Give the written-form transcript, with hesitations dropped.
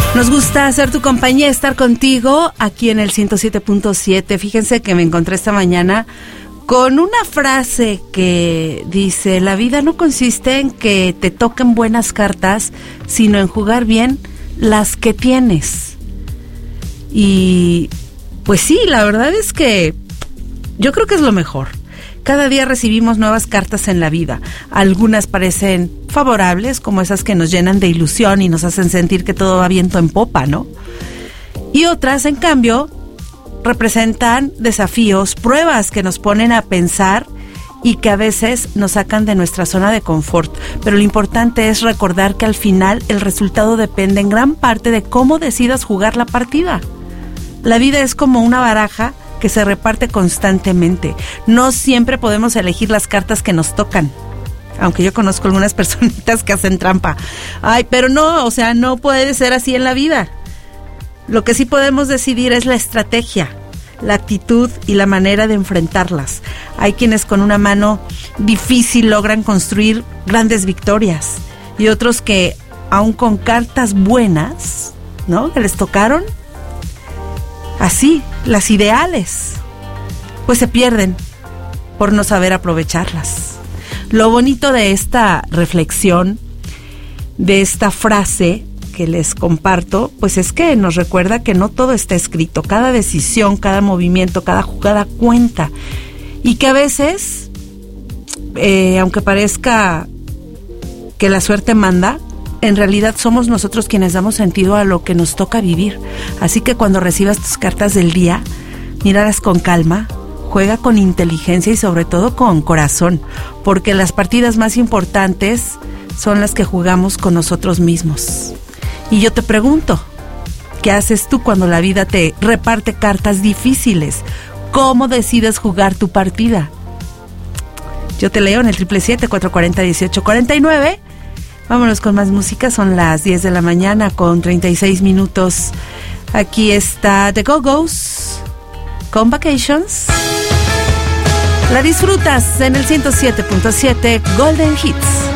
Nos gusta hacer tu compañía, estar contigo aquí en el 107.7. Fíjense que me encontré esta mañana con una frase que dice: la vida no consiste en que te toquen buenas cartas, sino en jugar bien las que tienes. Y pues sí, la verdad es que yo creo que es lo mejor. Cada día recibimos nuevas cartas en la vida. Algunas parecen favorables, como esas que nos llenan de ilusión y nos hacen sentir que todo va viento en popa, ¿no? Y otras, en cambio, representan desafíos, pruebas que nos ponen a pensar y que a veces nos sacan de nuestra zona de confort. Pero lo importante es recordar que al final el resultado depende en gran parte de cómo decidas jugar la partida. La vida es como una baraja que se reparte constantemente. No siempre podemos elegir las cartas que nos tocan. Aunque yo conozco algunas personitas que hacen trampa. Ay, pero no, o sea, no puede ser así en la vida. Lo que sí podemos decidir es la estrategia, la actitud y la manera de enfrentarlas. Hay quienes con una mano difícil logran construir grandes victorias. Y otros que, aun con cartas buenas, ¿no?, que les tocaron, así, las ideales, pues se pierden por no saber aprovecharlas. Lo bonito de esta reflexión, de esta frase que les comparto, pues es que nos recuerda que no todo está escrito. Cada decisión, cada movimiento, cada jugada cuenta. Y que a veces, aunque parezca que la suerte manda, en realidad somos nosotros quienes damos sentido a lo que nos toca vivir. Así que cuando recibas tus cartas del día, míralas con calma, juega con inteligencia y sobre todo con corazón, porque las partidas más importantes son las que jugamos con nosotros mismos. Y yo te pregunto, ¿qué haces tú cuando la vida te reparte cartas difíciles? ¿Cómo decides jugar tu partida? Yo te leo en el 777-440-1849. Vámonos con más música, son las 10 de la mañana con 36 minutos. Aquí está The Go-Go's con Vacations. La disfrutas en el 107.7 Golden Hits.